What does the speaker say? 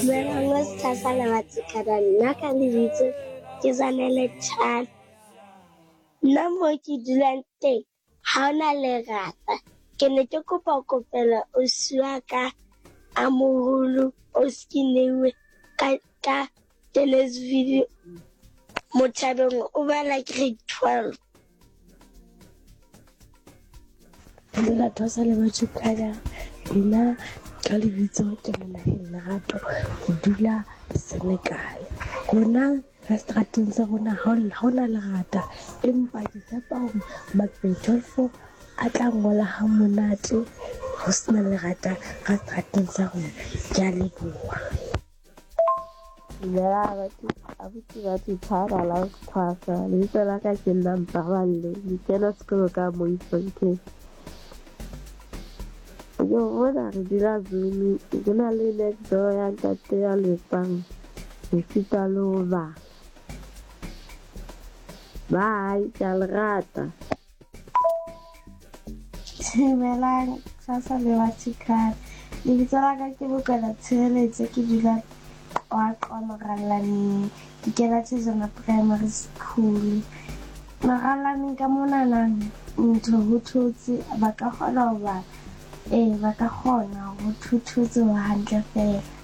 Dumelang Sethasa le Matekane, nna ka lebitso ke Zanele Tjhana. Nna mo ke dulang teng ha hona lerata. Ke ne ke kopa ho kopela ausi wa ka a moholo o skinniwe ka Tennisville Motshabeng, o bala grade 12. Nna Thosa le Matekane, nna ka lebitso ke Monaheng Lerato, ke dula Senekal. Rona seterateng sa rona ha hona lerata, empa ke tshepa hore Makbetolfo a tla ngola ha monate ho sena lerata ka seterateng sa rona. Ke a leboha. abuti ba Thara la Xhosa, lebitso la ka ke Mpaballe, ke kena sekolo ka Moifontein. Yo bona re dira Zulu, ke na le next ya ntate ya lepang esita le ho ba. Bye, ke a le rata. Dumelang Sethasa le Matekane, lebitso la ka ke Bokwela Tshireletso, ke dula Qwaqwa Morallaneng, ke kena Thejana Primary School. Morallaneng ka monana ntho ho thotse, ba ka kgona ho ba ba ka kgona ho thotse ho hantle fela.